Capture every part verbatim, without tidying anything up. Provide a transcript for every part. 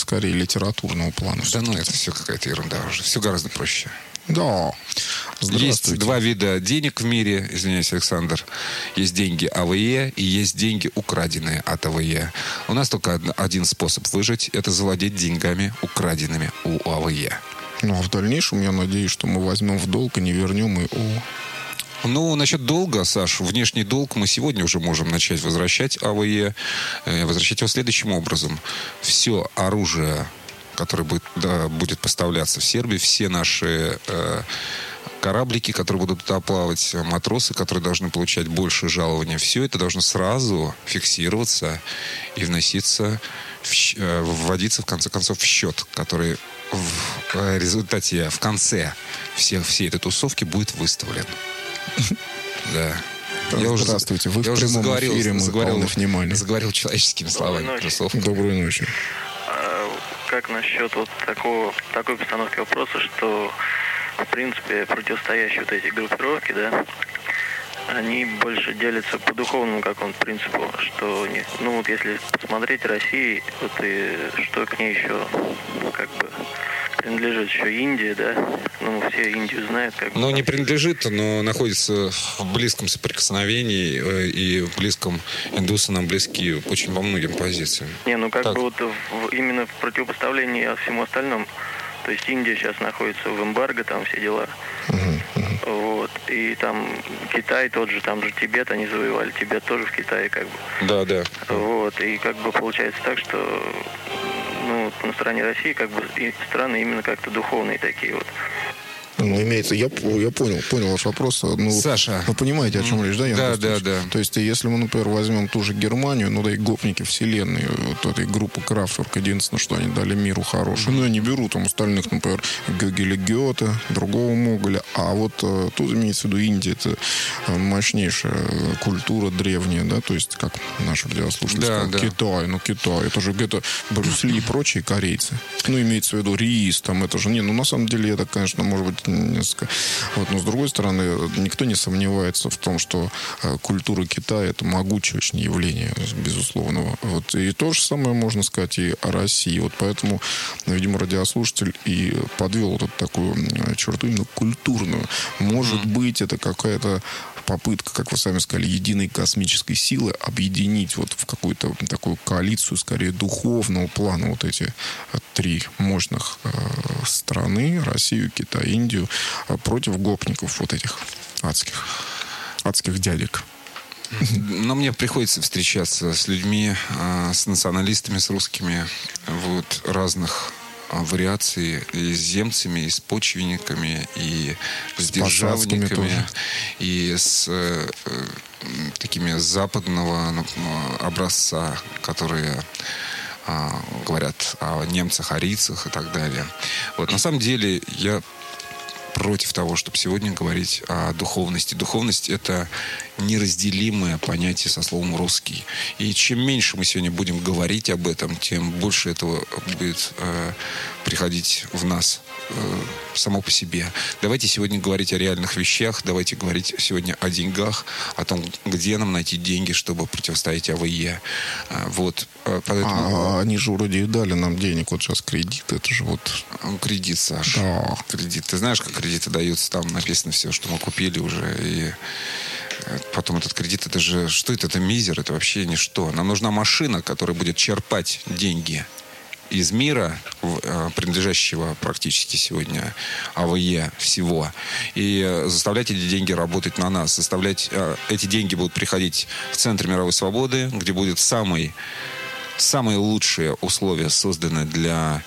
скорее литературного плана. Да ну, это все какая-то ерунда уже. Все гораздо проще. Да. Есть два вида денег в мире, извиняюсь, Александр. Есть деньги АВЕ и есть деньги, украденные от АВЕ. У нас только один способ выжить – это завладеть деньгами, украденными у АВЕ. Ну, а в дальнейшем, я надеюсь, что мы возьмем в долг и не вернем и у... Ну, насчет долга, Саш, внешний долг мы сегодня уже можем начать возвращать АВЕ. Возвращать его следующим образом. Все оружие, которое будет, да, будет поставляться в Сербию, все наши э, кораблики, которые будут туда плавать, матросы, которые должны получать больше жалования, все это должно сразу фиксироваться и вноситься, в, э, вводиться, в конце концов, в счет, который в результате, в конце всех, всей этой тусовки будет выставлен. Да. Я уже, здравствуйте, вы в прямом эфире, мы заговорил, внимание. заговорил человеческими словами. Доброй ночи. А как насчет вот такого, такой постановки вопроса, что, в принципе, противостоящие вот эти группировки, да, они больше делятся по духовному какому-то принципу, что, ну вот если посмотреть Россию, вот и что к ней еще, ну, как бы, принадлежит еще Индия, да, ну все Индию знают. Как бы, но не принадлежит, но находится в близком соприкосновении и в близком, индусы нам близки очень по многим позициям. Не, ну как так. бы вот в, именно в противопоставлении всему остальному. То есть Индия сейчас находится в эмбарго, там все дела. Uh-huh, uh-huh. Вот. И там Китай тот же, там же Тибет они завоевали. Тибет тоже в Китае как бы. Да, да. Вот. И как бы получается так, что ну, на стороне России как бы и страны именно как-то духовные такие вот. Ну, имеется, я, я понял, понял ваш вопрос. Ну, Саша. Вы понимаете, о чем речь, да? Я да, да, да. То есть, если мы, например, возьмем ту же Германию, ну, да и гопники вселенной, вот этой группы Крафтворк, единственное, что они дали миру хорошее. Ну, они берут там остальных, например, Гёгеля, Гёте, другого Моголя. А вот э, тут имеется в виду Индия, это мощнейшая культура древняя, да, то есть, как наш радиослушатель да, сказал, да. Китай, ну, Китай, это же где-то Брюс Ли и прочие корейцы. Ну, имеется в виду Рис, там, это же, не, ну, на самом деле, это, конечно, может быть, несколько. Вот, но с другой стороны, никто не сомневается в том, что э, культура Китая это могучее очень явление, безусловно. Вот, и то же самое можно сказать и о России. Вот поэтому, видимо, радиослушатель и подвел вот такую черту именно культурную. Может mm. быть, это какая-то попытка, как вы сами сказали, единой космической силы объединить вот в какую-то такую коалицию, скорее, духовного плана вот эти три мощных э, страны, Россию, Китай, Индию, э, против гопников вот этих адских, адских дядек. Но мне приходится встречаться с людьми, э, с националистами, с русскими, вот, разных вариации и с земцами, и с почвенниками, и с, с державниками, и с э, такими западного ну, образца, которые э, говорят о немцах, арийцах и так далее. Вот, на самом деле я против того, чтобы сегодня говорить о духовности. Духовность — это неразделимое понятие со словом «русский». И чем меньше мы сегодня будем говорить об этом, тем больше этого будет э, приходить в нас э, само по себе. Давайте сегодня говорить о реальных вещах, давайте говорить сегодня о деньгах, о том, где нам найти деньги, чтобы противостоять АВЕ. А, вот, поэтому... А они же вроде и дали нам денег, вот сейчас кредит, это же вот... Кредит, Саша. Да. Кредит. Ты знаешь, как кредиты даются? Там написано все, что мы купили уже, и потом этот кредит, это же... Что это? Это мизер, это вообще ничто. Нам нужна машина, которая будет черпать деньги из мира, принадлежащего практически сегодня АВЕ всего, и заставлять эти деньги работать на нас. Заставлять... Эти деньги будут приходить в Центр мировой свободы, где будут самые, самые лучшие условия созданы для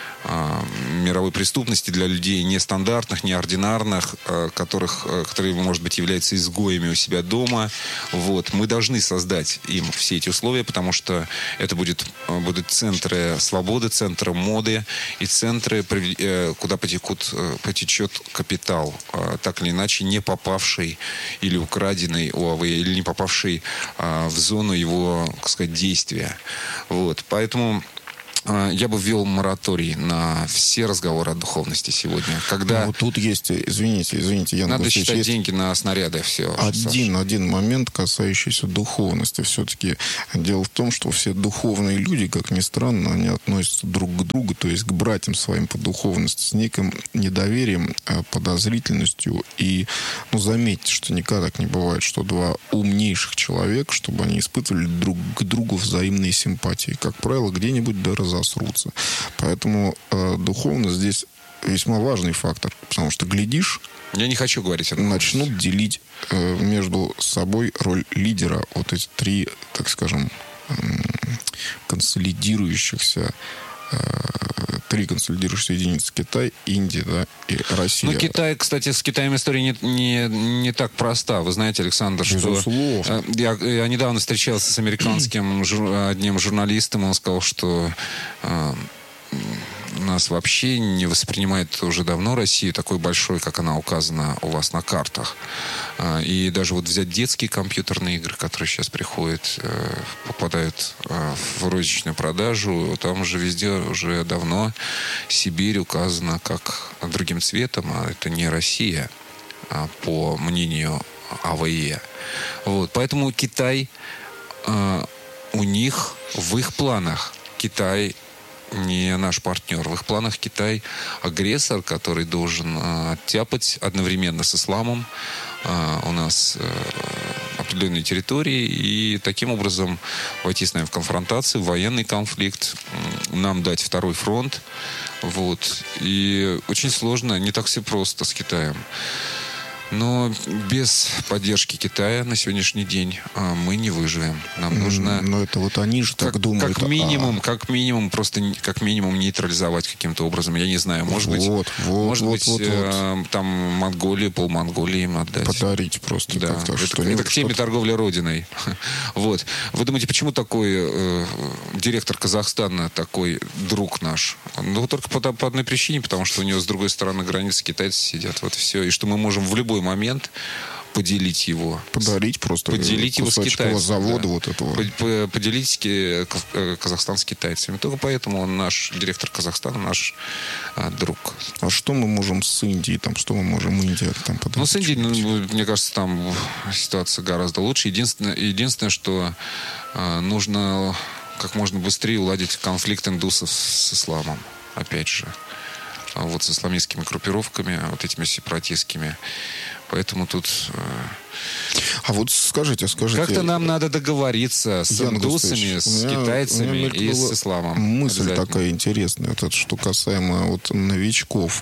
мировой преступности, для людей нестандартных, неординарных, которых, которые, может быть, являются изгоями у себя дома. Вот. Мы должны создать им все эти условия, потому что это будет, будут центры свободы, центры моды и центры, куда потекут, потечет капитал, так или иначе не попавший или украденный у АВЕ, или не попавший в зону его, так сказать, действия. Вот. Поэтому я бы ввел мораторий на все разговоры о духовности сегодня. Когда ну, тут есть, извините, извините, Ян надо Гусевич, считать есть деньги на снаряды, все. Один, один момент, касающийся духовности. Все-таки дело в том, что все духовные люди, как ни странно, они относятся друг к другу, то есть к братьям своим по духовности, с неким недоверием, подозрительностью. И, ну, заметьте, что никогда так не бывает, что два умнейших человека, чтобы они испытывали друг к другу взаимные симпатии. Как правило, где-нибудь да разосрутся. Поэтому э, духовность здесь весьма важный фактор, потому что, глядишь, я не хочу говорить о том. Начнут делить э, между собой роль лидера вот эти три, так скажем, э, консолидирующихся э, три консолидирующихся единицы: Китай, Индия, да, и Россия. Ну, Китай, кстати, с Китаем история не, не, не так проста. Вы знаете, Александр, Безусловно. что... Я, я недавно встречался с американским жур, одним журналистом, он сказал, что... Э, нас вообще не воспринимает уже давно Россию такой большой, как она указана у вас на картах. И даже вот взять детские компьютерные игры, которые сейчас приходят, попадают в розничную продажу, там уже везде уже давно Сибирь указана как другим цветом, а это не Россия, по мнению АВЕ. Вот. Поэтому Китай, у них в их планах Китай не наш партнер. В их планах Китай агрессор, который должен э, оттяпать одновременно с исламом э, у нас э, определенные территории и таким образом войти с нами в конфронтацию, в военный конфликт, э, нам дать второй фронт. Вот. И очень сложно, не так все просто с Китаем. Но без поддержки Китая на сегодняшний день а, мы не выживем. Нам нужно... Но это вот они же так как, думают. Как минимум, а... как минимум, просто как минимум нейтрализовать каким-то образом. Я не знаю, может вот, быть, вот, может вот, быть вот, э, вот. там Монголию, полмонголии им отдать. Подарить просто. Да, как-то, это, что это к теме торговли родиной. Вот. Вы думаете, почему такой э, директор Казахстана, такой друг наш? Ну, только по, по одной причине, потому что у него с другой стороны границы китайцы сидят. Вот и все. И что мы можем в любой момент поделить его. Подарить просто поделить его с китайцами. завода да. вот этого. Поделить Казахстан с китайцами. Только поэтому он наш директор Казахстана, наш а, друг. А что мы можем с Индией? Там, что мы можем Индия там подарить? Ну, с Индией, ну, мне кажется, там ситуация гораздо лучше. Единственное, единственное что а, нужно как можно быстрее уладить конфликт индусов с исламом. Опять же. Вот с исламистскими группировками, вот этими сепаратистскими. Поэтому тут... А вот скажите, скажите... Как-то нам надо договориться с Ян индусами, с меня, китайцами и с исламом. Мысль такая интересная, вот это, что касаемо вот новичков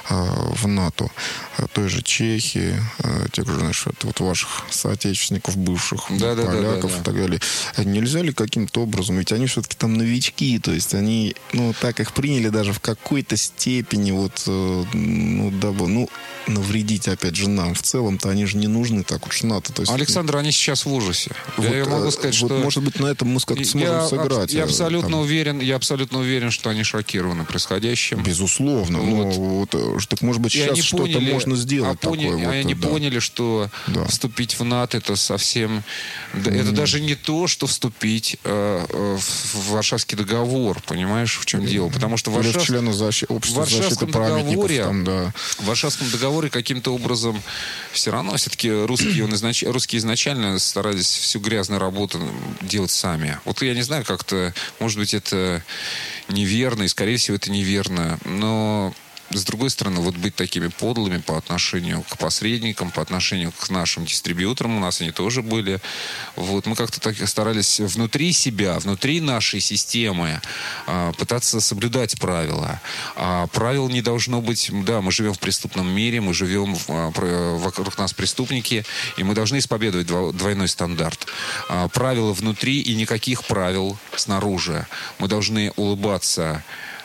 э, в НАТО. Той же Чехии, э, тех же, знаешь, вот ваших соотечественников бывших, да, поляков да, да, да, да. и так далее. Нельзя ли каким-то образом, ведь они все-таки там новички, то есть они, ну, так их приняли даже в какой-то степени, вот, э, ну, дабы, ну, навредить, опять же, нам. В целом-то они же не нужны так уж НАТО. То есть, Александр, они сейчас в ужасе. Вот, я могу сказать, вот, что... может быть, на этом мы как-то сможем я, сыграть. Я абсолютно там. уверен, я абсолютно уверен, что они шокированы происходящим. Безусловно. Вот. Ну, вот, так, может быть, и сейчас что-то поняли, можно сделать а поняли, такое. А вот, они да. поняли, что да. вступить в НАТО это совсем... Mm. Это даже не то, что вступить э, в Варшавский договор. Понимаешь, в чем mm. дело? Потому что Варшав... Варшав... члены защ... общества защиты договоре, там, да. в Варшавском договоре каким-то образом все равно все-таки русские, он изнач... русские изначально старались всю грязную работу делать сами. Вот я не знаю, как-то, может быть, это неверно, и, скорее всего, это неверно, но... С другой стороны, вот быть такими подлыми по отношению к посредникам, по отношению к нашим дистрибьюторам, у нас они тоже были. Вот мы как-то так старались внутри себя, внутри нашей системы а, пытаться соблюдать правила. А правил не должно быть... Да, мы живем в преступном мире, мы живем... А, вокруг нас преступники, и мы должны исповедовать двойной стандарт. А, правила внутри и никаких правил снаружи. Мы должны улыбаться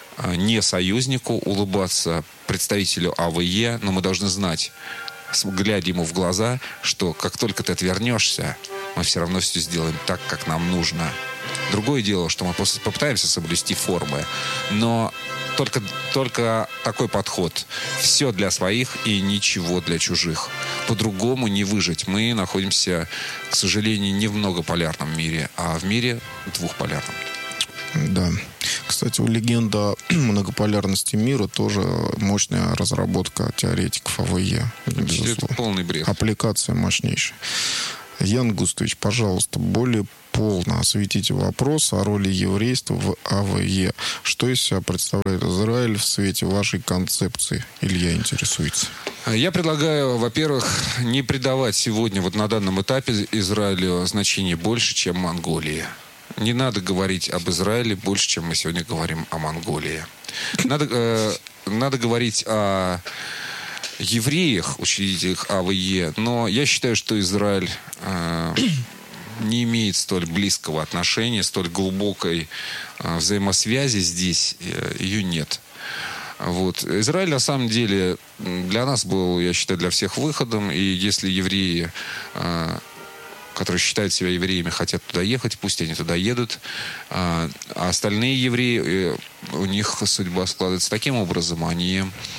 не союзнику, улыбаться представителю АВЕ, но мы должны знать, глядя ему в глаза, что как только ты отвернешься, мы все равно все сделаем так, как нам нужно. Другое дело, что мы попытаемся соблюсти формы, но только, только такой подход. Все для своих и ничего для чужих. По-другому не выжить. Мы находимся, к сожалению, не в многополярном мире, а в мире двухполярном. Да. Кстати, у легенда многополярности мира тоже мощная разработка теоретиков АВЕ. Это полный бред. Аппликация мощнейшая. Ян Густович, пожалуйста, более полно осветите вопрос о роли еврейства в АВЕ. Что из себя представляет Израиль в свете вашей концепции? Илья интересуется. Я предлагаю, во-первых, не придавать сегодня, вот на данном этапе, Израилю значение больше, чем Монголии. Не надо говорить об Израиле больше, чем мы сегодня говорим о Монголии. Надо, э, надо говорить о евреях, учредителях АВЕ, но я считаю, что Израиль э, не имеет столь близкого отношения, столь глубокой э, взаимосвязи здесь, э, ее нет. Вот. Израиль, на самом деле, для нас был, я считаю, для всех выходом, и если евреи, э, которые считают себя евреями, хотят туда ехать, пусть они туда едут, а остальные евреи, у них судьба складывается таким образом, они...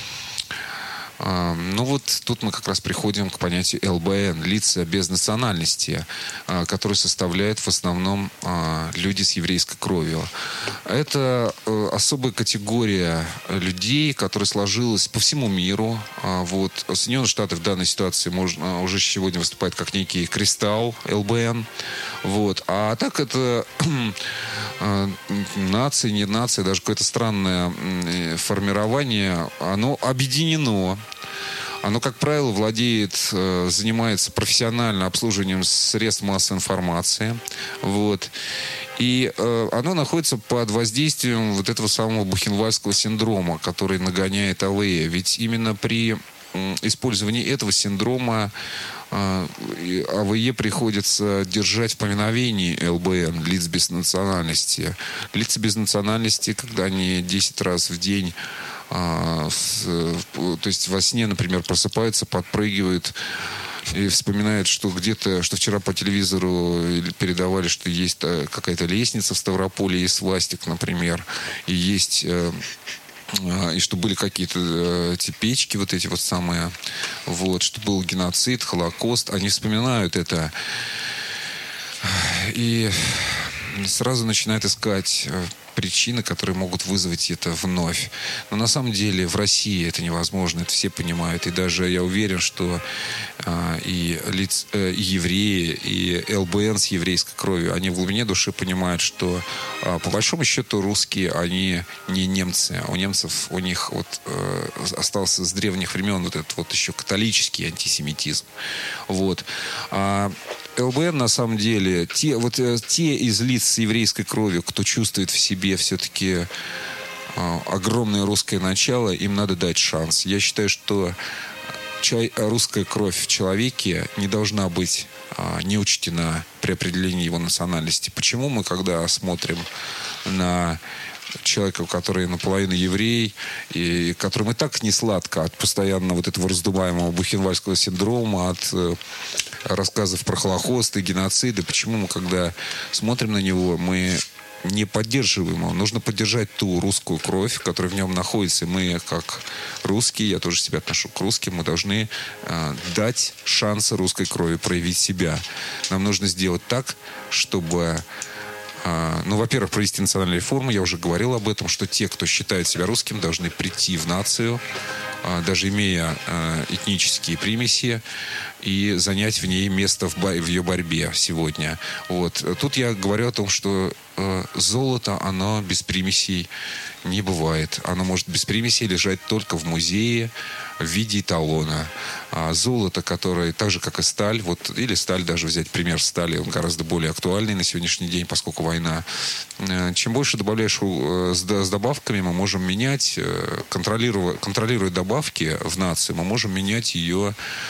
Ну вот тут мы как раз приходим к понятию эл бэ эн, лица без национальности, которые составляют в основном люди с еврейской кровью. Это особая категория людей, которая сложилась по всему миру. Вот. Соединенные Штаты в данной ситуации можно, уже сегодня выступает как некий кристалл эл бэ эн. Вот. А так это нация, не нация, даже какое-то странное формирование, оно объединено. Оно, как правило, владеет, занимается профессионально обслуживанием средств массовой информации. Вот. И э, оно находится под воздействием вот этого самого бухенвальдского синдрома, который нагоняет АВЕ. Ведь именно при э, использовании этого синдрома э, АВЕ приходится держать в поминовении эл бэ эн, лиц без национальности. Лица без национальности, когда они десять раз в день, э, с, то есть во сне, например, просыпаются, подпрыгивают, и вспоминает, что где-то, что вчера по телевизору передавали, что есть какая-то лестница в Ставрополе, есть свастик, например, и есть, и что были какие-то эти печки, вот эти вот самые, вот, что был геноцид, Холокост. Они вспоминают это и сразу начинают искать причины, которые могут вызвать это вновь. Но на самом деле в России это невозможно, это все понимают. И даже я уверен, что э, и, лиц, э, и евреи, и эл бэ эн с еврейской кровью, они в глубине души понимают, что э, по большому счету русские, они не немцы. У немцев, у них вот э, остался с древних времен вот этот вот еще католический антисемитизм. Вот. А эл бэ эн, на самом деле, те, вот, те из лиц с еврейской кровью, кто чувствует в себе все-таки э, огромное русское начало, им надо дать шанс. Я считаю, что чай, русская кровь в человеке не должна быть э, не учтена при определении его национальности. Почему мы, когда смотрим на человека, который наполовину еврей, и которым и так не сладко от постоянно вот этого раздуваемого бухенвальдского синдрома, от э, рассказов про Холокост и геноциды, почему мы, когда смотрим на него, мы не поддерживаем его. Нужно поддержать ту русскую кровь, которая в нем находится. Мы, как русские, я тоже себя отношу к русским, мы должны э, дать шансы русской крови проявить себя. Нам нужно сделать так, чтобы... Ну, во-первых, провести национальную реформу. Я уже говорил об этом, что те, кто считает себя русским, должны прийти в нацию, даже имея этнические примеси, и занять в ней место в, в ее борьбе сегодня. Вот. Тут я говорю о том, что золото, оно без примесей не бывает. Оно может без примесей лежать только в музее в виде эталона. А золото, которое, так же, как и сталь, вот, или сталь, даже взять пример стали, он гораздо более актуальный на сегодняшний день, поскольку война. Чем больше добавляешь с добавками, мы можем менять, контролируя, контролируя добавки в нации, мы можем менять ее,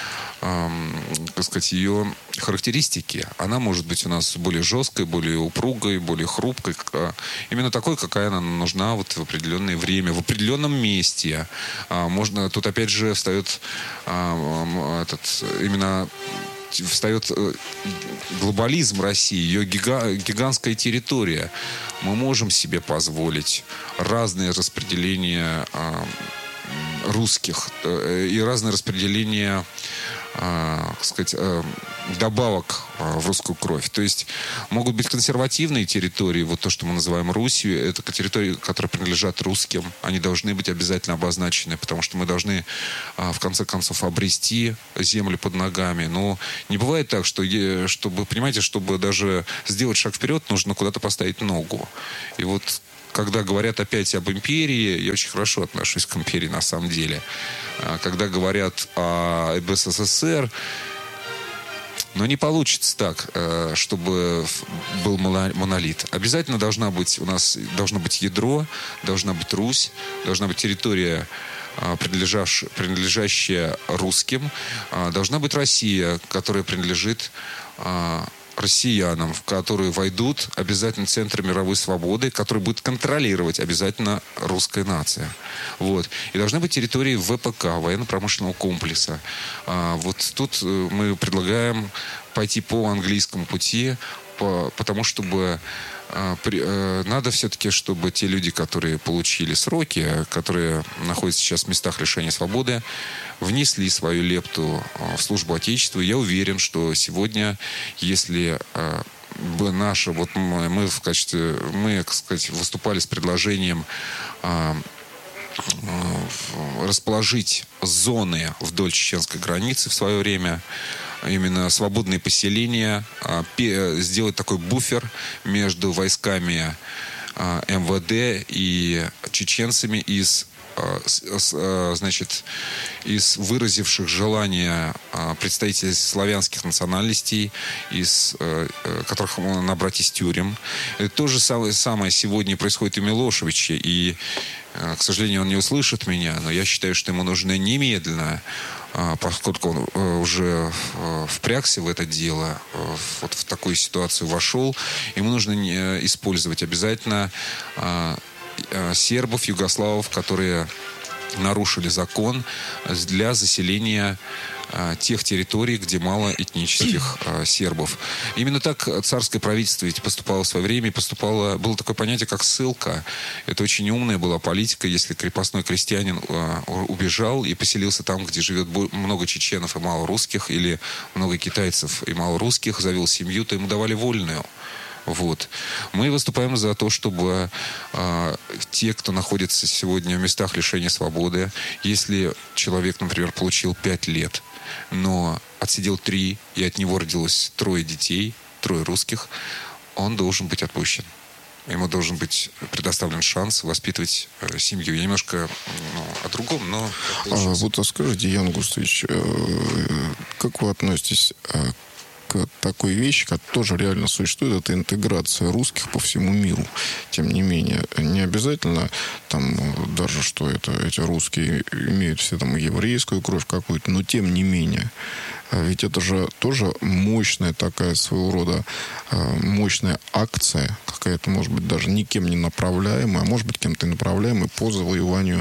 так сказать, ее характеристики. Она может быть у нас более жесткой, более упругой, более хрупкой. Именно такой, какая она нужна вот в определенное время, в определенном месте. Можно, тут опять же встает этот, именно встает глобализм России, ее гига, гигантская территория. Мы можем себе позволить разные распределения русских и разное распределение, так сказать, добавок в русскую кровь. То есть могут быть консервативные территории, вот то, что мы называем Русью, это территории, которые принадлежат русским. Они должны быть обязательно обозначены, потому что мы должны, в конце концов, обрести землю под ногами. Но не бывает так, что, чтобы, понимаете, чтобы даже сделать шаг вперед, нужно куда-то поставить ногу. И вот когда говорят опять об империи, я очень хорошо отношусь к империи на самом деле. Когда говорят об СССР, но не получится так, чтобы был монолит. Обязательно должна быть, у нас должно быть ядро, должна быть Русь, должна быть территория, принадлежащая, принадлежащая русским, должна быть Россия, которая принадлежит россиянам, в которые войдут обязательно центры мировой свободы, который будет контролировать обязательно русская нация. Вот. И должны быть территории ВПК, военно-промышленного комплекса. А, вот тут мы предлагаем пойти по английскому пути, по, потому чтобы а, при, а, надо все-таки, чтобы те люди, которые получили сроки, которые находятся сейчас в местах лишения свободы, внесли свою лепту в службу Отечеству. Я уверен, что сегодня, если бы наша, вот мы, мы в качестве, мы, так сказать, выступали с предложением а, а, расположить зоны вдоль чеченской границы в свое время, именно свободные поселения, а, пе, сделать такой буфер между войсками а, эм вэ дэ и чеченцами из значит, из выразивших желание представителей славянских национальностей, из которых можно набрать из тюрем. Это то же самое, самое сегодня происходит и в Милошевиче. И, к сожалению, он не услышит меня, но я считаю, что ему нужно немедленно, поскольку он уже впрягся в это дело, вот в такую ситуацию вошел, ему нужно использовать обязательно сербов, югославов, которые нарушили закон для заселения а, тех территорий, где мало этнических а, сербов. Именно так царское правительство ведь поступало в свое время. Поступало, было такое понятие, как ссылка. Это очень умная была политика. Если крепостной крестьянин а, убежал и поселился там, где живет много чеченов и мало русских, или много китайцев и мало русских, завел семью, то ему давали вольную. Вот. Мы выступаем за то, чтобы э, те, кто находится сегодня в местах лишения свободы, если человек, например, получил пять лет, но отсидел три, и от него родилось трое детей, трое русских, он должен быть отпущен. Ему должен быть предоставлен шанс воспитывать э, семью. Я немножко ну, о другом, но... А, вот скажите, Ян Густович, э, как вы относитесь э, к такой вещи, как тоже реально существует, это интеграция русских по всему миру. Тем не менее, не обязательно там даже, что это, эти русские имеют все там еврейскую кровь какую-то, но тем не менее. Ведь это же тоже мощная такая своего рода мощная акция, какая-то, может быть, даже никем не направляемая, а может быть, кем-то направляемая по завоеванию,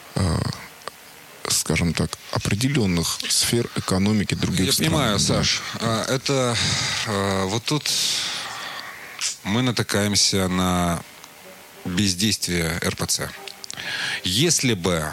скажем так, определенных сфер экономики других Я стран. понимаю, Да. Саш. Это вот тут мы натыкаемся на бездействие эр пэ цэ. Если бы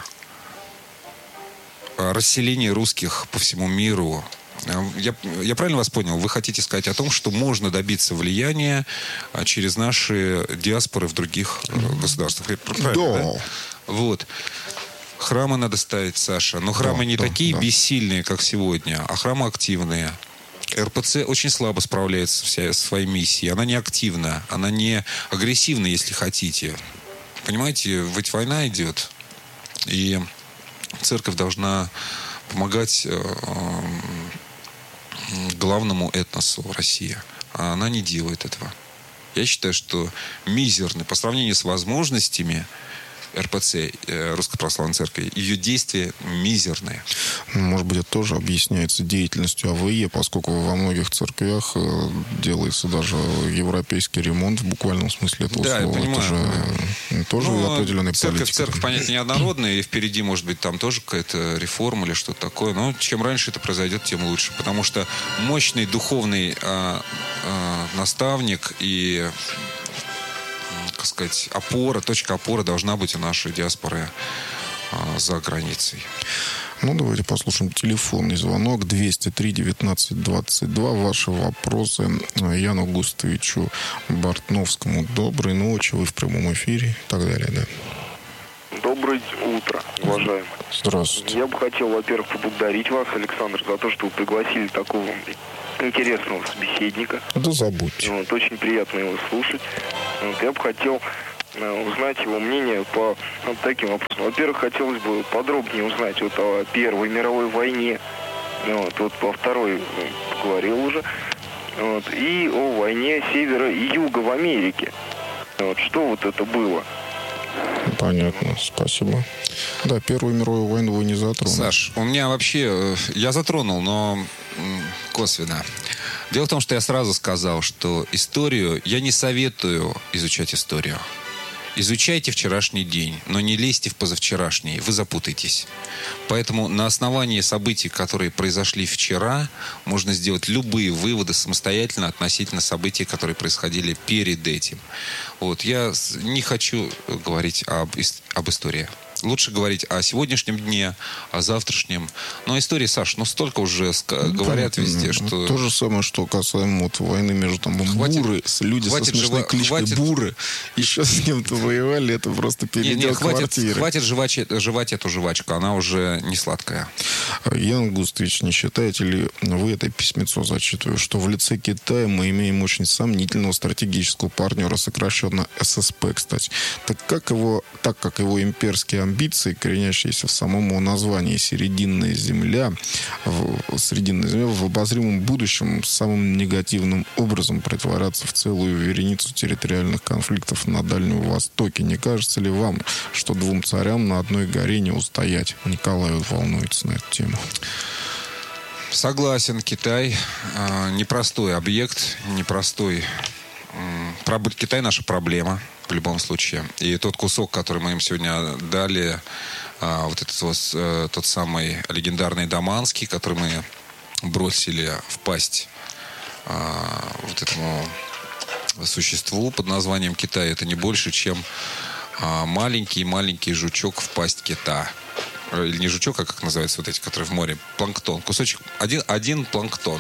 расселение русских по всему миру... Я, я правильно вас понял? Вы хотите сказать о том, что можно добиться влияния через наши диаспоры в других государствах? Правильно, да? Да. Вот. Храмы надо ставить, Саша. Но храмы да, не да, такие да. бессильные, как сегодня, а храмы активные. эр пэ цэ очень слабо справляется со своей миссией. Она не активна, она не агрессивна, если хотите. Понимаете, ведь война идет. И церковь должна помогать э, главному этносу России. А она не делает этого. Я считаю, что мизерный по сравнению с возможностями эр пэ цэ, Русской Православной Церкви, ее действия мизерные. Может быть, это тоже объясняется деятельностью а вэ е, поскольку во многих церквях делается даже европейский ремонт в буквальном смысле этого да, слова. Я понимаю, это же да. тоже ну, определенная церковь, политика. Церковь, понятие неоднородное, и впереди, может быть, там тоже какая-то реформа или что-то такое. Но чем раньше это произойдет, тем лучше. Потому что мощный духовный а, а, наставник и... сказать, опора, точка опоры должна быть у нашей диаспоры а, за границей. Ну, давайте послушаем телефонный звонок двести три девятнадцать двадцать два. Ваши вопросы Яну Густовичу Бортновскому. Доброй ночи, вы в прямом эфире и так далее, да. Доброе утро, уважаемый. Здравствуйте. Я бы хотел, во-первых, поблагодарить вас, Александр, за то, что вы пригласили такого интересного собеседника. Да забудьте. Вот, очень приятно его слушать. Вот, я бы хотел узнать его мнение по вот таким вопросам. Во-первых, хотелось бы подробнее узнать вот о Первой мировой войне. Вот, вот по второй поговорил уже. Вот, и о войне севера и юга в Америке. Вот, что вот это было? Понятно, спасибо. Да, Первую мировую войну вы не затронули. Саш, у меня вообще... Я затронул, но косвенно. Дело в том, что я сразу сказал, что историю... Я не советую изучать историю. Изучайте вчерашний день, но не лезьте в позавчерашний, вы запутаетесь. Поэтому на основании событий, которые произошли вчера, можно сделать любые выводы самостоятельно относительно событий, которые происходили перед этим. Вот. Я не хочу говорить об, об истории. Лучше говорить о сегодняшнем дне, о завтрашнем. Но истории, Саш, ну столько уже ска- ну, говорят понятно, везде, что... То же самое, что касаемо вот войны между там Хватит, буры, с люди со смешной жива... кличкой хватит... буры, еще с кем-то воевали, это просто передел не, не, хватит, квартиры. Хватит жевать, жевать эту жвачку, она уже не сладкая. Ян Густович, не считаете ли вы, это письмецо зачитываю, что в лице Китая мы имеем очень сомнительного стратегического партнера, сокращенно эс эс пэ, кстати. Так как его, так как его имперские амбиции, коренящиеся в самом его названии «Серединная земля», в, «Срединная земля» в обозримом будущем самым негативным образом претворятся в целую вереницу территориальных конфликтов на Дальнем Востоке. Не кажется ли вам, что двум царям на одной горе не устоять? Николай волнуется на эту тему. Согласен, Китай э, непростой объект, непростой. Э, Китай наша проблема в любом случае. И тот кусок, который мы им сегодня дали, э, вот этот вот, э, тот самый легендарный Даманский, который мы бросили в пасть э, вот этому существу под названием Китай, это не больше, чем э, маленький-маленький жучок в пасть кита. Или не жучок, а как называется вот эти, которые в море? Планктон. Кусочек. Один, один планктон.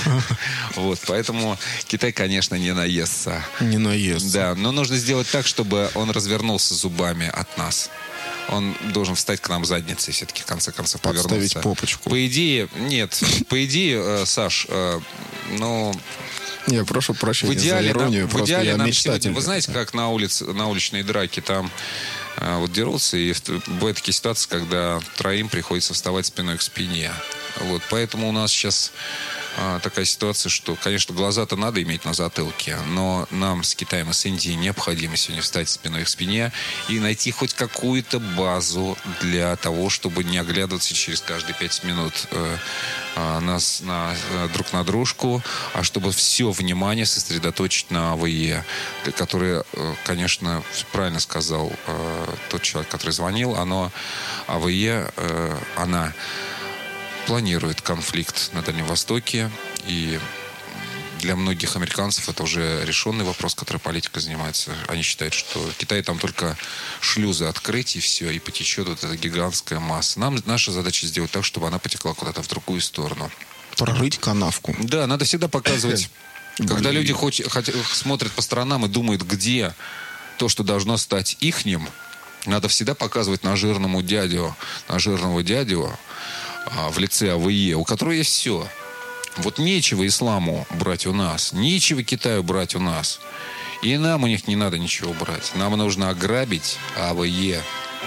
Вот. Поэтому Китай, конечно, не наестся. Не наестся. Да. Но нужно сделать так, чтобы он развернулся зубами от нас. Он должен встать к нам задницей, все-таки, в конце концов, повернуться. Подставить попочку. По идее, нет. По идее, Саш, ну... Я прошу прощения в идеале, за иронию, нам, просто в идеале я нам мечтатель. Сегодня, вы знаете, как на улице, на уличной драке там э, вот дерутся, и бывают такие ситуации, когда троим приходится вставать спиной к спине. Вот, поэтому у нас сейчас э, такая ситуация, что, конечно, глаза-то надо иметь на затылке, но нам с Китаем и с Индией необходимо сегодня встать спиной к спине и найти хоть какую-то базу для того, чтобы не оглядываться через каждые пять минут э, э, нас на, э, друг на дружку, а чтобы все внимание сосредоточить на АВЕ, который, э, конечно, правильно сказал э, тот человек, который звонил, оно, АВЕ, э, она планирует конфликт на Дальнем Востоке, и для многих американцев это уже решенный вопрос, который политикой занимается. Они считают, что Китай там только шлюзы открыть, и все, и потечет вот эта гигантская масса. Нам наша задача сделать так, чтобы она потекла куда-то в другую сторону. Прорыть канавку. Да, надо всегда показывать, когда люди хоть, хоть, смотрят по сторонам и думают, где то, что должно стать ихним, надо всегда показывать на жирному дядю, на жирного дядю, в лице АВЕ, у которого есть все. Вот нечего исламу брать у нас, нечего Китаю брать у нас. И нам у них не надо ничего брать. Нам нужно ограбить АВЕ.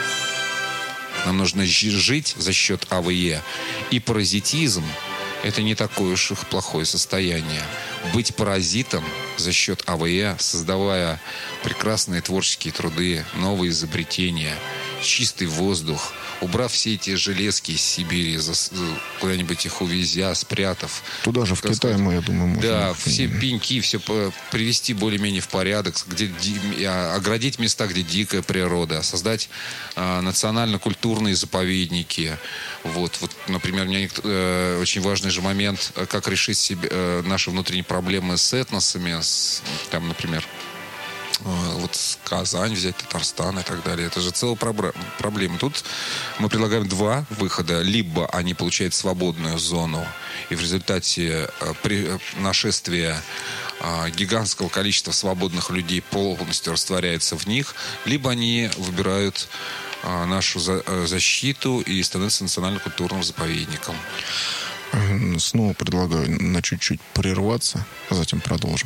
Нам нужно жить за счет АВЕ. И паразитизм – это не такое уж их плохое состояние. Быть паразитом за счет АВЕ, создавая прекрасные творческие труды, новые изобретения, чистый воздух, убрав все эти железки из Сибири, куда-нибудь их увезя, спрятав. Туда же, в Китае, мы, я думаю, можем. Да, все пеньки, все привести более-менее в порядок, где, оградить места, где дикая природа, создать а, национально-культурные заповедники. Вот, вот, например, у меня э, очень важный же момент, как решить себе, э, наши внутренние проблемы с этносами, с, там, например, Вот Казань взять, Татарстан и так далее. Это же целая проблема. Тут мы предлагаем два выхода. Либо они получают свободную зону, и в результате нашествия гигантского количества свободных людей полностью растворяется в них, либо они выбирают нашу защиту и становятся национально-культурным заповедником. Снова предлагаю на чуть-чуть прерваться, а затем продолжим.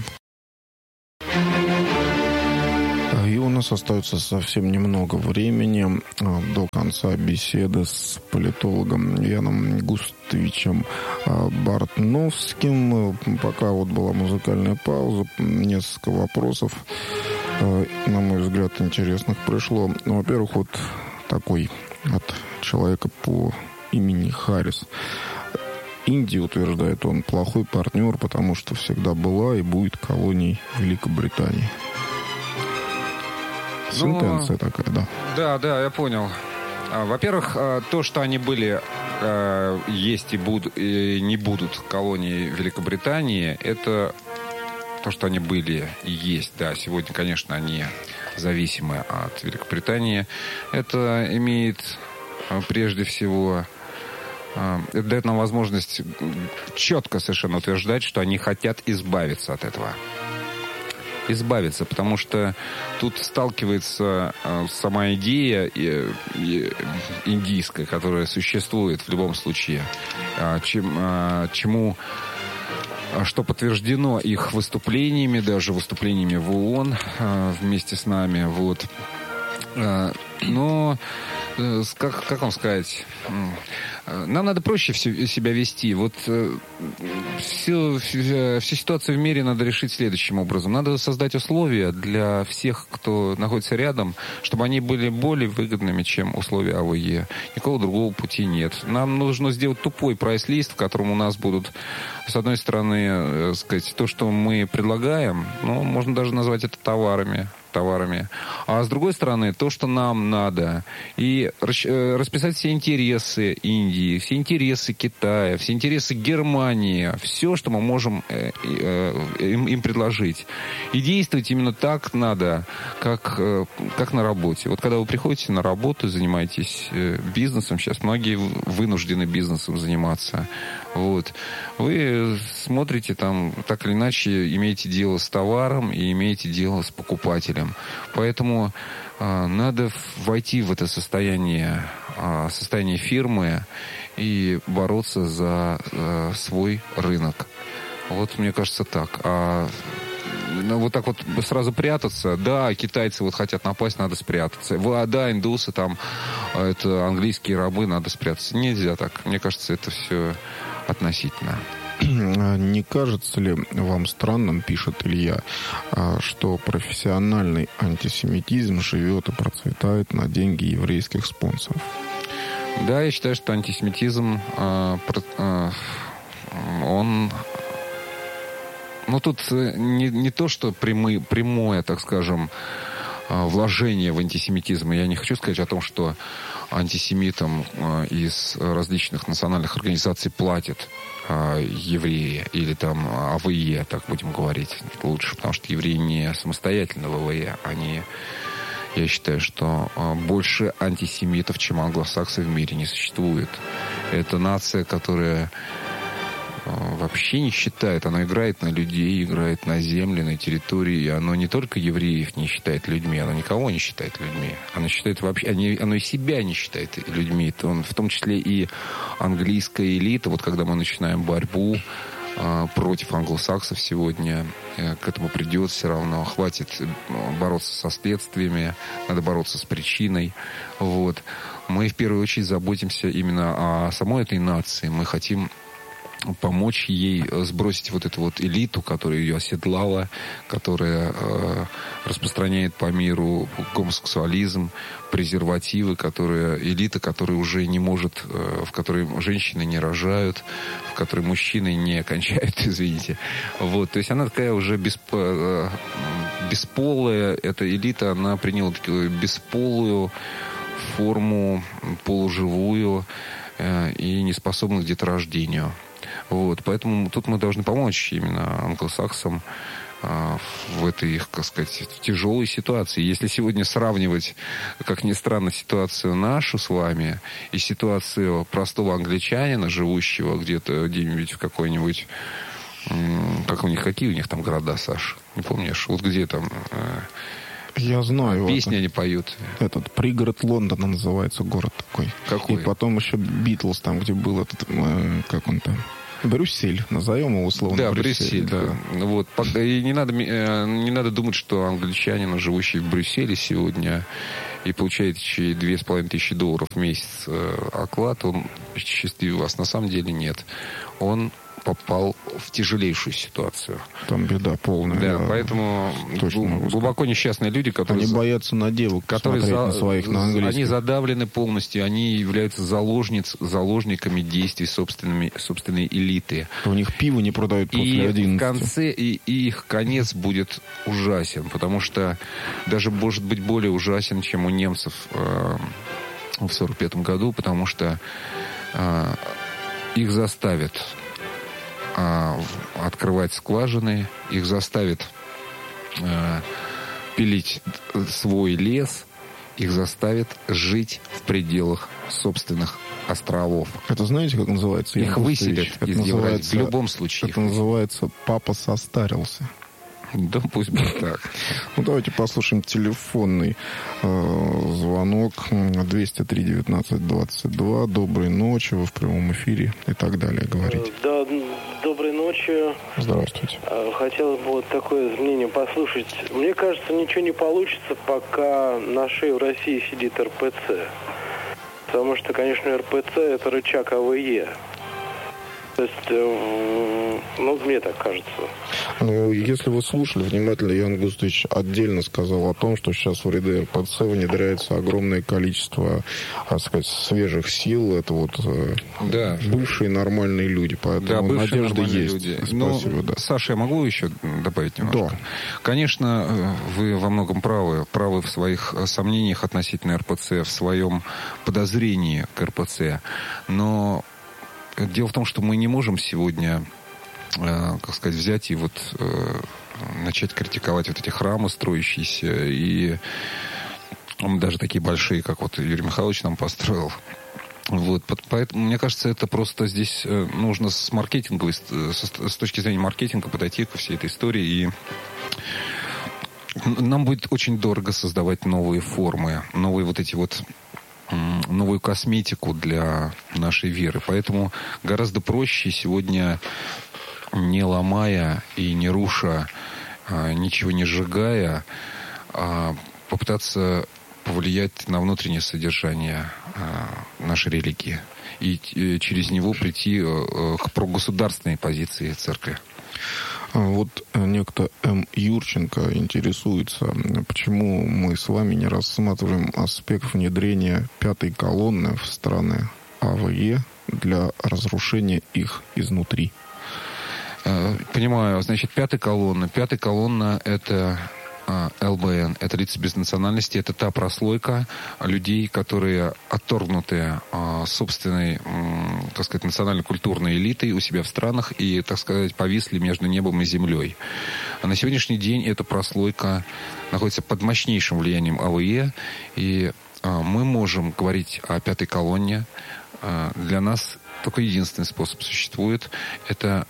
И у нас остается совсем немного времени до конца беседы с политологом Яном Густовичем Бартновским. Пока вот была музыкальная пауза, несколько вопросов, на мой взгляд, интересных пришло. Во-первых, вот такой от человека по имени Харрис. Индия, утверждает он, плохой партнер, потому что всегда была и будет колонией Великобритании. Сентенция ну, такая, да. Да, да, я понял. Во-первых, то, что они были, есть и, буд, и не будут колонией Великобритании, это то, что они были и есть. Да, сегодня, конечно, они зависимы от Великобритании. Это имеет прежде всего... Это дает нам возможность четко совершенно утверждать, что они хотят избавиться от этого. Избавиться, потому что тут сталкивается э, сама идея э, э, индийская, которая существует в любом случае, э, чем, э, чему, что подтверждено их выступлениями, даже выступлениями в ООН э, вместе с нами. Вот. Э, но, э, как, как вам сказать... Нам надо проще все, себя вести. Вот э, всю, всю, всю ситуацию в мире надо решить следующим образом. Надо создать условия для всех, кто находится рядом, чтобы они были более выгодными, чем условия АВЕ. Никакого другого пути нет. Нам нужно сделать тупой прайс-лист, в котором у нас будут, с одной стороны, э, сказать, то, что мы предлагаем, ну, можно даже назвать это товарами. товарами. А с другой стороны, то, что нам надо. И расписать все интересы Индии, все интересы Китая, все интересы Германии. Все, что мы можем им, им предложить. И действовать именно так надо, как, как на работе. Вот когда вы приходите на работу, занимаетесь бизнесом, сейчас многие вынуждены бизнесом заниматься. Вот. Вы смотрите там, так или иначе, имеете дело с товаром и имеете дело с покупателем. Поэтому э, надо войти в это состояние, э, состояние фирмы и бороться за э, свой рынок. Вот мне кажется так. А ну, вот так вот сразу прятаться. Да, китайцы вот хотят напасть, надо спрятаться. Да, индусы там, это английские рабы, надо спрятаться. Нельзя так. Мне кажется, это все относительно. Не кажется ли вам странным, пишет Илья, что профессиональный антисемитизм живет и процветает на деньги еврейских спонсоров? Да, я считаю, что антисемитизм, он... Ну, тут не, не то, что прямые, прямое, так скажем, вложение в антисемитизм. Я не хочу сказать о том, что антисемитам из различных национальных организаций платят евреи или там АВЕ, так будем говорить лучше, потому что евреи не самостоятельно в АВЕ. Они, я считаю, что больше антисемитов, чем англосаксы в мире не существует. Это нация, которая вообще не считает. Оно играет на людей, играет на земле, на территории. И оно не только евреев не считает людьми, оно никого не считает людьми. Оно считает вообще, оно и себя не считает людьми. Он, в том числе и английская элита. Вот когда мы начинаем борьбу э, против англосаксов сегодня, э, к этому придет все равно. Хватит бороться со следствиями, надо бороться с причиной. Вот. Мы в первую очередь заботимся именно о самой этой нации. Мы хотим помочь ей сбросить вот эту вот элиту, которая ее оседлала, которая э, распространяет по миру гомосексуализм, презервативы, которая, элита, которая уже не может, э, в которой женщины не рожают, в которой мужчины не кончают, извините. Вот, то есть она такая уже бесп, э, бесполая, эта элита, она приняла такую бесполую форму, полуживую э, и неспособна к деторождению. Вот, поэтому тут мы должны помочь именно англосаксам в этой их, как сказать, тяжелой ситуации. Если сегодня сравнивать, как ни странно, ситуацию нашу с вами и ситуацию простого англичанина, живущего где-то где-нибудь в какой-нибудь... Как у них, какие у них там города, Саш? Не помнишь? Вот где там... Я знаю. Песни это, они поют. Этот пригород Лондона называется город такой. Какой? И потом еще Битлз, там, где был этот, э, как он там, Брюссель, назовем его условно. Да, Брюссель. Брюссель. Да. Вот. И не надо, не надо думать, что англичанин, живущий в Брюсселе сегодня и получающий две с половиной тысячи долларов в месяц оклад, он счастливый вас. На самом деле нет. Он попал в тяжелейшую ситуацию. Там беда полная. Да, я поэтому глубоко несчастные люди, которые... Они боятся на девок которые смотреть за, на своих на английских. Они задавлены полностью, они являются заложниц, заложниками действий собственными, собственной элиты. У них пиво не продают после одиннадцати. И в конце, и, и их конец будет ужасен, потому что даже может быть более ужасен, чем у немцев э, в сорок пятом году, потому что э, их заставят открывать скважины, их заставят э, пилить свой лес, их заставят жить в пределах собственных островов. Это знаете, как называется? Их выселят из Евразии. В любом случае. Это называется «папа состарился». Да, пусть будет так. Ну, давайте послушаем телефонный э, звонок двести три девятнадцать двадцать два. Доброй ночи, вы в прямом эфире и так далее говорите. Да, доброй ночи. Здравствуйте. Хотелось бы вот такое мнение послушать. Мне кажется, ничего не получится, пока на шее в России сидит эр пэ цэ. Потому что, конечно, эр пэ цэ это рычаг а вэ е. То есть, ну, мне так кажется. Ну, если вы слушали внимательно, Ян Густович отдельно сказал о том, что сейчас в ряды эр пэ цэ внедряется огромное количество, так сказать, свежих сил. Это вот да. бывшие нормальные люди. Поэтому да, бывшие надежда есть. Люди. Спасибо, ну, да. Саша, я могу еще добавить немножко? Да. Конечно, вы во многом правы. Правы в своих сомнениях относительно эр пэ цэ, в своем подозрении к эр пэ цэ. Но дело в том, что мы не можем сегодня, э, как сказать, взять и вот э, начать критиковать вот эти храмы строящиеся, и даже такие большие, как вот Юрий Михайлович нам построил. Вот, поэтому, мне кажется, это просто здесь нужно с маркетинговой, с, с точки зрения маркетинга подойти ко всей этой истории, и нам будет очень дорого создавать новые формы, новые вот эти вот новую косметику для нашей веры. Поэтому гораздо проще сегодня, не ломая и не руша, ничего не сжигая, попытаться повлиять на внутреннее содержание нашей религии и через него прийти к прогосударственной позиции церкви. Вот некто М. Юрченко интересуется, почему мы с вами не рассматриваем аспект внедрения пятой колонны в страны а вэ е для разрушения их изнутри. Понимаю. Значит, пятая колонна. Пятая колонна — это эл бэ эн. Это лица без национальности. Это та прослойка людей, которые отторгнуты собственной, так сказать, национально-культурной элитой у себя в странах и, так сказать, повисли между небом и землей. А на сегодняшний день эта прослойка находится под мощнейшим влиянием а вэ е. И мы можем говорить о пятой колонне. Для нас только единственный способ существует. Это,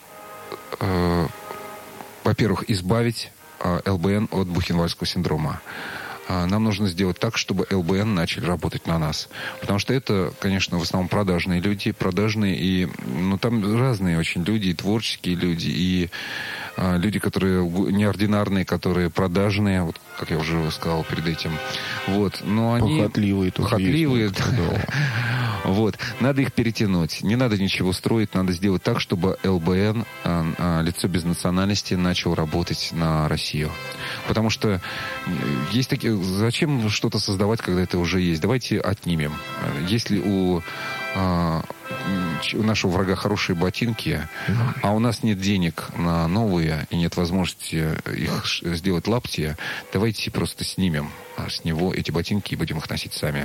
во-первых, избавить эл бэ эн от бухенвальдского синдрома. Нам нужно сделать так, чтобы эл бэ эн начали работать на нас. Потому что это, конечно, в основном продажные люди, продажные и, ну, там разные очень люди, и творческие люди, и а, люди, которые неординарные, которые продажные, вот, как я уже сказал перед этим. Вот. Но они... Похотливые. Похотливые. Вот. Надо их перетянуть. Не надо ничего строить. Надо сделать так, чтобы эл бэ эн, а, а, лицо без национальности, начал работать на Россию. Потому что есть такие... Зачем что-то создавать, когда это уже есть? Давайте отнимем. Если у, а, у нашего врага хорошие ботинки, а у нас нет денег на новые и нет возможности их сделать лаптя, давайте просто снимем с него эти ботинки и будем их носить сами.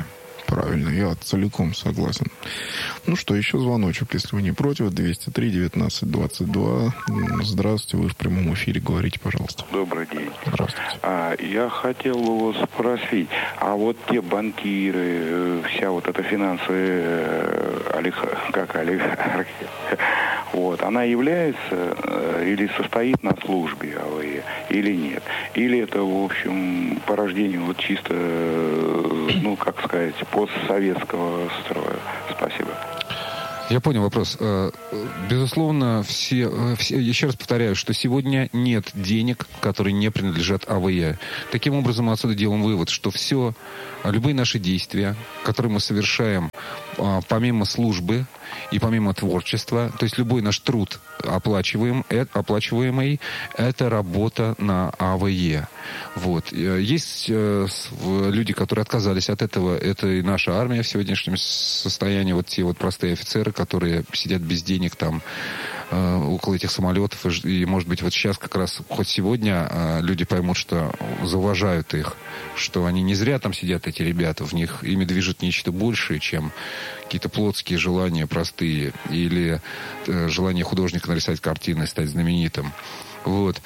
Правильно, я целиком согласен. Ну что, еще звоночек, если вы не против. двести три девятнадцать двадцать два. Здравствуйте, вы в прямом эфире. Говорите, пожалуйста. Добрый день. Здравствуйте. А, я хотел у вас спросить, а вот те банкиры, вся вот эта финансовая олигархия, как олигархия, вот, она является или состоит на службе АВЕ, или нет? Или это, в общем, порождение вот чисто, ну, как сказать, постсоветского строя? Спасибо. Я понял вопрос. Безусловно, все, все, еще раз повторяю, что сегодня нет денег, которые не принадлежат АВЕ. Таким образом, мы отсюда делаем вывод, что все, любые наши действия, которые мы совершаем помимо службы и помимо творчества, то есть любой наш труд оплачиваем, оплачиваемый, это работа на АВЕ. Вот. Есть люди, которые отказались от этого. Это и наша армия в сегодняшнем состоянии. Вот те вот простые офицеры, которые сидят без денег там около этих самолетов. И, может быть, вот сейчас как раз, хоть сегодня, люди поймут, что зауважают их, что они не зря там сидят, эти ребята. В них ими движет нечто большее, чем какие-то плотские желания простые или желание художника нарисовать картины, стать знаменитым. Вот.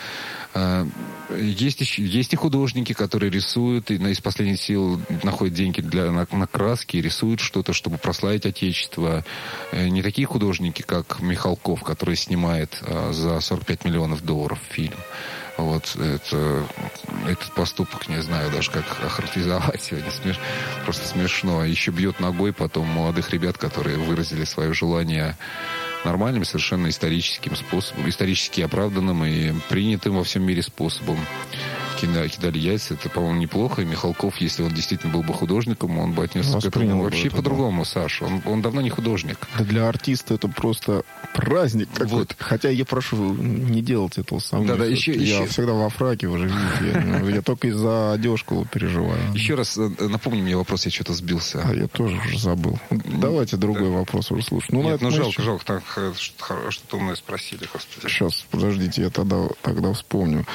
Есть, есть и художники, которые рисуют и из последних сил находят деньги для, на, на краски и рисуют что-то, чтобы прославить Отечество. Не такие художники, как Михалков, который снимает за сорок пять миллионов долларов фильм. Вот, это, этот поступок, не знаю даже, как охарактеризовать сегодня. Смеш, просто смешно. Еще бьет ногой потом молодых ребят, которые выразили свое желание нормальным, совершенно историческим способом, исторически оправданным и принятым во всем мире способом. Кидали яйца, это, по-моему, неплохо. И Михалков, если он действительно был бы художником, он бы отнесся к этому вообще это, по-другому, да. Саша. Он, он давно не художник. Да для артиста это просто праздник какой-то. Вот. Хотя я прошу не делать этого со мной. Да, да, еще, я еще... всегда во фраке, вы же видите. Я, я только из-за одежку переживаю. Еще раз напомни мне вопрос, я что-то сбился. А я тоже уже забыл. Давайте другой да. вопрос уже слушаем. Ну, Нет, ну жалко, еще... жалко, так, что-то умное спросили, господи. Сейчас, подождите, я тогда, тогда вспомню.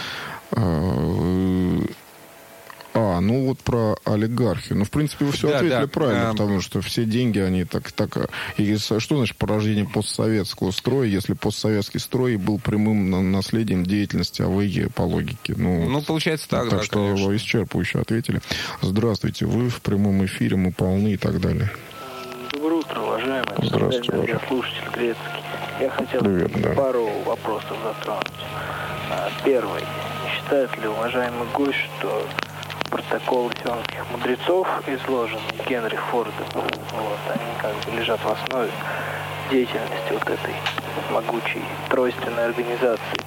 А, ну вот про олигархию. Ну, в принципе, вы все да, ответили да. правильно, а... потому что все деньги, они так... так и что значит порождение постсоветского строя, если постсоветский строй был прямым наследием деятельности АВЕ, по логике? Ну, ну получается так, так да, что конечно. Исчерпывающе ответили. Здравствуйте, вы в прямом эфире, мы полны и так далее. Доброе утро, уважаемые. Здравствуйте, уважаемый слушатель Грецкий. Я хотел Привет, да. пару вопросов затронуть. Первый. Считает ли уважаемый гость, что протоколы сионских мудрецов, изложенные Генри Фордом, вот, они как бы лежат в основе деятельности вот этой могучей тройственной организации?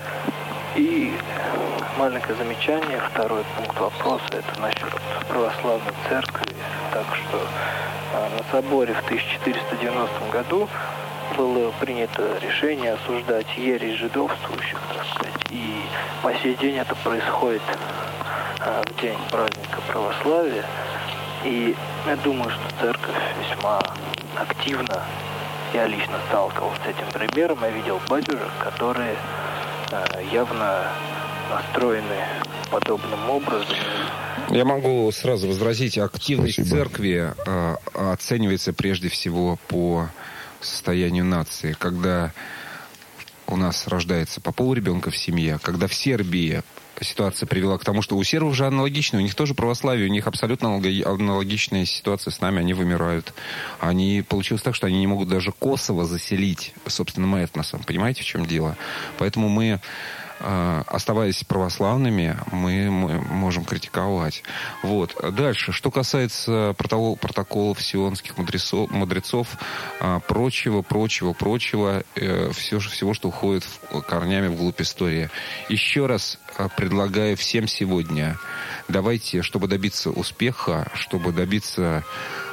И маленькое замечание, второй пункт вопроса, это насчет православной церкви. Так что на соборе в тысяча четыреста девяностом году было принято решение осуждать ересь жидовствующих, так сказать, и по сей день это происходит а, в день праздника православия. И я думаю, что церковь весьма активно, я лично сталкивался с этим примером, я видел батюшек, которые а, явно настроены подобным образом. Я могу сразу возразить, активность Спасибо. церкви а, оценивается прежде всего по состоянию нации, когда у нас рождается по полребенка в семье, когда в Сербии ситуация привела к тому, что у сербов же аналогично, у них тоже православие, у них абсолютно аналогичная ситуация с нами, они вымирают. Они, получилось так, что они не могут даже Косово заселить собственным этносом. Понимаете, в чем дело? Поэтому мы, оставаясь православными, мы, мы можем критиковать. Вот. Дальше. Что касается протокол, протоколов сионских мудрецов, мудрецов прочего, прочего, прочего, все, всего, что уходит корнями вглубь истории. Еще раз предлагаю всем сегодня, давайте, чтобы добиться успеха, чтобы добиться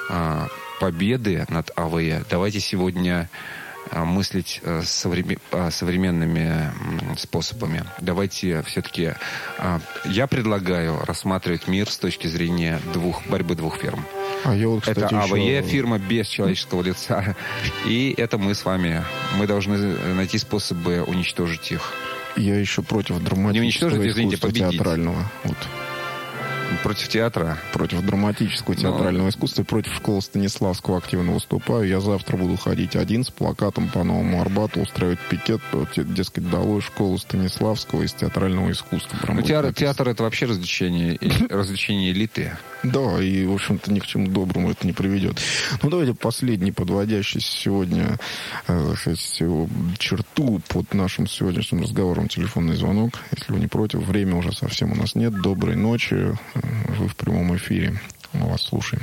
победы над АВЕ, давайте сегодня мыслить современными способами. Давайте все-таки... Я предлагаю рассматривать мир с точки зрения двух, борьбы двух фирм. А я вот, кстати, это АВЕ, еще... фирма без человеческого лица. И это мы с вами. Мы должны найти способы уничтожить их. Я еще против драматического искусства театрального. Вот. Против театра? Против драматического театрального Но... искусства и против школы Станиславского активно выступаю. Я завтра буду ходить один с плакатом по Новому Арбату, устраивать пикет, дескать, долой школу Станиславского из театрального искусства. Ну, театр, театр — это вообще развлечение, развлечение элиты. Да, и, в общем-то, ни к чему доброму это не приведет. Ну, давайте последний, подводящий сегодня э, сказать, черту под нашим сегодняшним разговором, телефонный звонок. Если вы не против, время уже совсем у нас нет. Доброй ночи. Вы в прямом эфире. Мы вас слушаем.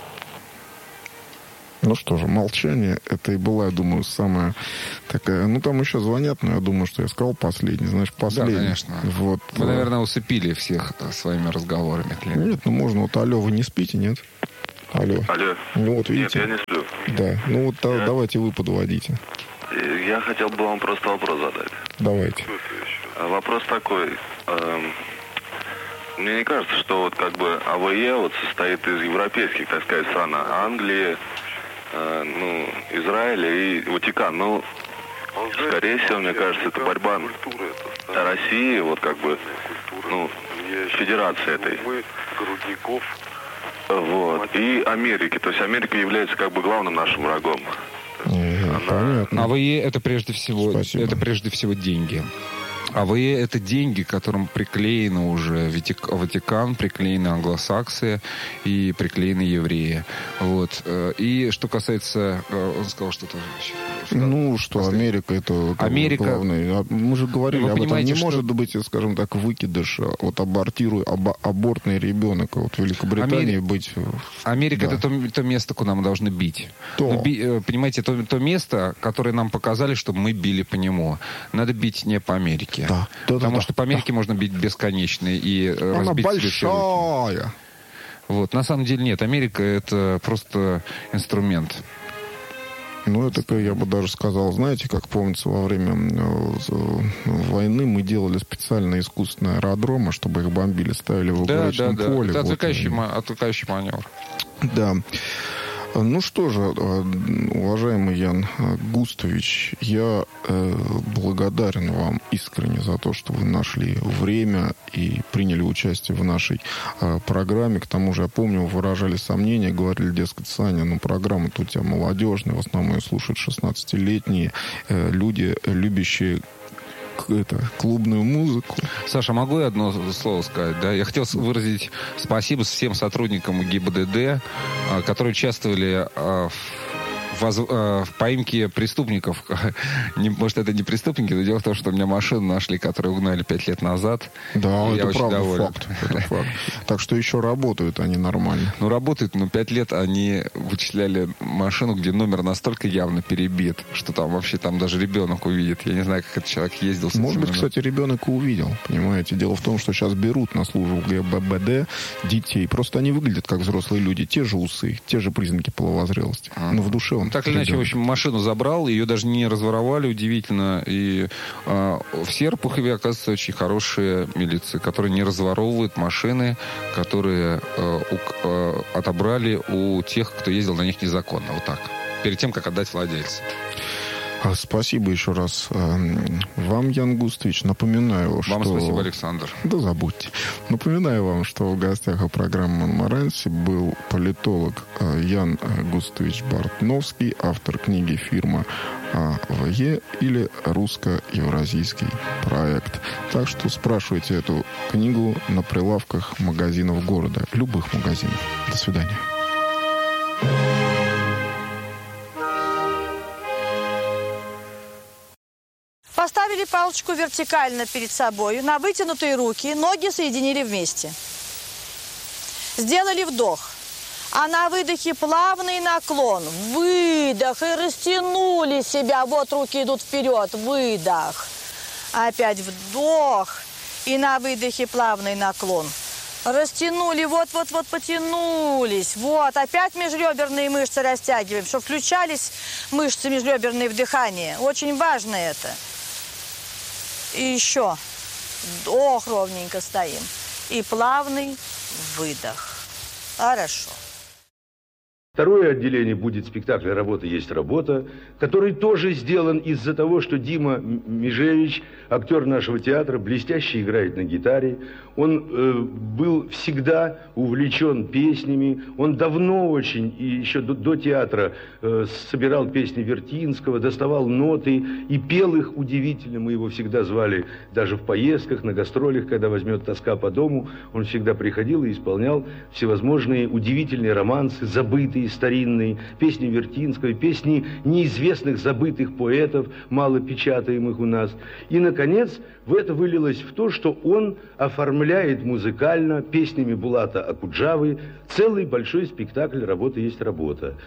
Ну что же, молчание, это и была, я думаю, самая такая... Ну, там еще звонят, но я думаю, что я сказал последний. Знаешь, последний. Да, конечно. Вот. Вы, наверное, усыпили всех своими разговорами. Нет, ну можно. Вот, алло, вы не спите, нет? Алло. Алло. Ну, вот видите. Нет, я не сплю. Да. Ну, вот я... давайте вы подводите. Я хотел бы вам просто вопрос задать. Давайте. Вопрос такой... Эм... Мне не кажется, что вот как бы АВЕ вот состоит из европейских, так сказать, стран. Англии, э, ну, Израиля и Ватикан. Ну, скорее всего, мне кажется, это борьба России, вот как бы, ну, федерации этой. Вот. И Америки. То есть Америка является как бы главным нашим врагом. Она... Понятно. АВЕ это прежде всего, Спасибо. это прежде всего деньги. АВЕ — это деньги, к которым приклеены уже Ватикан, приклеены англосаксы и приклеены евреи. Вот. И что касается... Он сказал что-то... Ну, что Последний. Америка — это Америка... главный. Мы же говорили Вы об этом. Не что... может быть, скажем так, выкидыш, вот абортируй, аб, абортный ребенок. Вот в Великобритании Амери... быть... Америка да. — это то, то место, куда мы должны бить. То. Ну, би... Понимаете, то, то место, которое нам показали, чтобы мы били по нему. Надо бить не по Америке. Да. Потому да, что по Америке да. можно бить бесконечно и Она разбить большая. Вот. На самом деле нет. Америка — это просто инструмент. Ну, это, я бы даже сказал, знаете, как помнится, во время войны мы делали специально искусственные аэродромы, чтобы их бомбили, ставили в игрушечном да, да, поле. Да, это вот, отвлекающий, и... отвлекающий маневр. Да. Ну что же, уважаемый Ян Густович, я э, благодарен вам искренне за то, что вы нашли время и приняли участие в нашей э, программе. К тому же, я помню, вы выражали сомнения, говорили, дескать, Саня, ну программа-то у тебя молодежная, в основном ее слушают шестнадцатилетние э, люди, любящие это, клубную музыку. Саша, могу я одно слово сказать? Да? Я хотел выразить спасибо всем сотрудникам ГИБДД, которые участвовали в Воз... в поимке преступников. Может, это не преступники, но дело в том, что у меня машину нашли, которую угнали пять лет назад. Да, я это очень правда доволен. факт. Это факт. Так что еще работают они нормально. Ну, работают, но пять лет они вычисляли машину, где номер настолько явно перебит, что там вообще там даже ребенок увидит. Я не знаю, как этот человек ездил. Может быть, кстати, ребенок и увидел. Понимаете, дело в том, что сейчас берут на службу ГИБДД детей. Просто они выглядят как взрослые люди. Те же усы, те же признаки половозрелости. А. Но в душе он... Так или иначе, в общем, машину забрал, ее даже не разворовали, удивительно. И э, в Серпухове, оказывается, очень хорошая милиция, которая не разворовывает машины, которые э, у, э, отобрали у тех, кто ездил на них незаконно. Вот так. Перед тем, как отдать владельцу. Спасибо еще раз вам, Ян Густович. Напоминаю, что... Вам спасибо, Александр. Да забудьте. Напоминаю вам, что в гостях у программы «Монморанси» был политолог Ян Густович Бартновский, автор книги «Фирма АВЕ» или «Русско-евразийский проект». Так что спрашивайте эту книгу на прилавках магазинов города. Любых магазинов. До свидания. Поставили палочку вертикально перед собой, на вытянутые руки, ноги соединили вместе. Сделали вдох. А на выдохе плавный наклон. Выдох. И растянули себя. Вот руки идут вперед. Выдох. Опять вдох. И на выдохе плавный наклон. Растянули. Вот-вот-вот потянулись. Вот. Опять межреберные мышцы растягиваем, чтобы включались мышцы межреберные в дыхание. Очень важно это. И еще вдох, ровненько стоим. И плавный выдох. Хорошо. Второе отделение будет спектакль «Работа есть работа», который тоже сделан из-за того, что Дима Межевич, актер нашего театра, блестяще играет на гитаре. Он э, был всегда увлечен песнями. Он давно очень, и еще до, до театра, э, собирал песни Вертинского, доставал ноты и пел их удивительно. Мы его всегда звали даже в поездках, на гастролях, когда возьмет тоска по дому. Он всегда приходил и исполнял всевозможные удивительные романсы, забытые, старинные, песни Вертинского, песни неизвестных забытых поэтов, мало печатаемых у нас. И, наконец, в это вылилось в то, что он оформляет музыкально песнями Булата Акуджавы целый большой спектакль «Работа есть работа».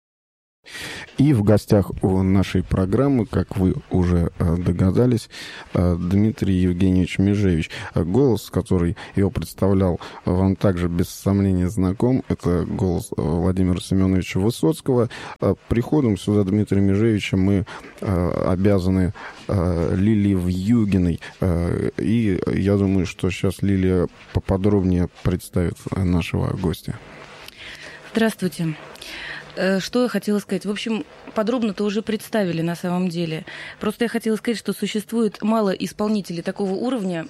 И в гостях у нашей программы, как вы уже догадались, Дмитрий Евгеньевич Межевич. Голос, который его представлял, вам также без сомнения знаком. Это голос Владимира Семеновича Высоцкого. Приходом сюда Дмитрия Межевича мы обязаны Лилии Вьюгиной. И я думаю, что сейчас Лилия поподробнее представит нашего гостя. Здравствуйте. Что я хотела сказать? В общем, подробно-то уже представили на самом деле. Просто я хотела сказать, что существует мало исполнителей такого уровня,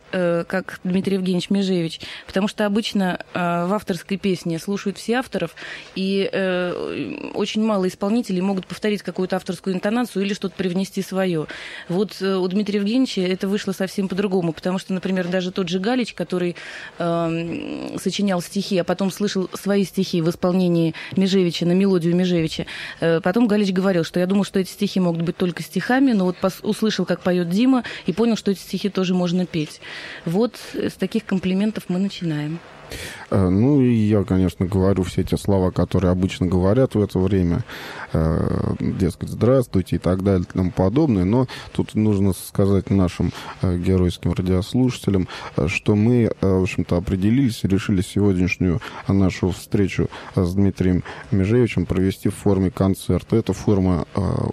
как Дмитрий Евгеньевич Межевич, потому что обычно в авторской песне слушают все авторов, и очень мало исполнителей могут повторить какую-то авторскую интонацию или что-то привнести свое. Вот у Дмитрия Евгеньевича это вышло совсем по-другому, потому что, например, даже тот же Галич, который э, сочинял стихи, а потом слышал свои стихи в исполнении Межевича на мелодию Межевича, э, потом Галич говорил, что я думал, что эти стихи могут быть только стихами, но вот пос- услышал, как поет Дима, и понял, что эти стихи тоже можно петь. Вот с таких комплиментов мы начинаем. Ну, и я, конечно, говорю все те слова, которые обычно говорят в это время, дескать, здравствуйте и так далее и тому подобное, но тут нужно сказать нашим геройским радиослушателям, что мы, в общем-то, определились и решили сегодняшнюю нашу встречу с Дмитрием Межевичем провести в форме концерта. Эта форма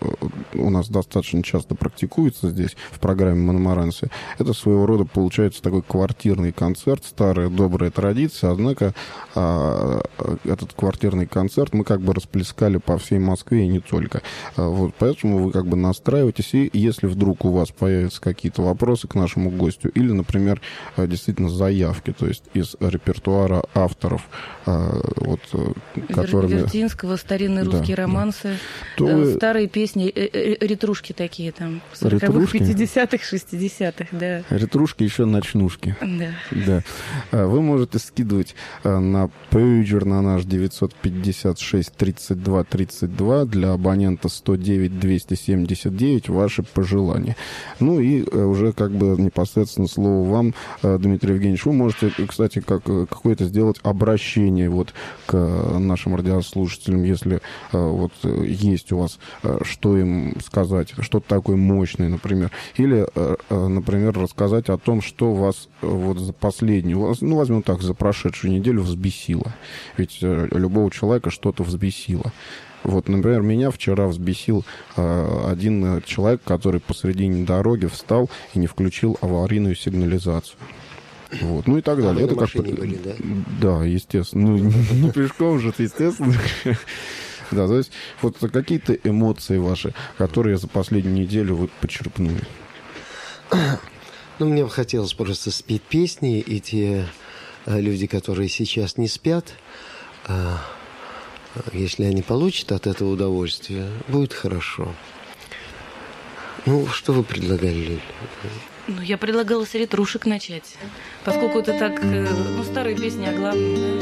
у нас достаточно часто практикуется здесь, в программе «Монмаранси». Это своего рода, получается, такой квартирный концерт, старая добрая традиция. Однако а, этот квартирный концерт мы как бы расплескали по всей Москве и не только. А, вот, поэтому вы как бы настраиваетесь, и если вдруг у вас появятся какие-то вопросы к нашему гостю, или, например, действительно заявки, то есть из репертуара авторов, а, вот, которыми... Вертинского, старинные русские да, романсы, да. Вы... старые песни, ретрушки такие там, сороковых, пятидесятых, шестидесятых, да. Ретрушки, еще ночнушки. Да. Да. Вы можете скидывать на пейджер на наш девятьсот пятьдесят шесть тридцать два тридцать два для абонента сто девять двести семьдесят девять ваши пожелания. Ну и уже как бы непосредственно слово вам, Дмитрий Евгеньевич. Вы можете, кстати, как, какое-то сделать обращение вот к нашим радиослушателям, если вот есть у вас что им сказать, что-то такое мощное, например. Или, например, рассказать о том, что вас вот за последнюю, ну, возьмем так, за прошедшую неделю взбесило. Ведь любого человека что-то взбесило. Вот, например, меня вчера взбесил э, один человек, который посредине дороги встал и не включил аварийную сигнализацию. Вот, ну и так далее. А вы это на как машине были, да? Да, естественно. Ну, не пешком же, естественно. Да, то есть вот какие-то эмоции ваши, которые за последнюю неделю вы почерпнули. Ну, мне бы хотелось просто спеть песни, и те люди, которые сейчас не спят, если они получат от этого удовольствие, будет хорошо. Ну, что вы предлагали, Лиль? Ну, я предлагала с ретрушек начать, поскольку это так, ну, старые песни, а главное...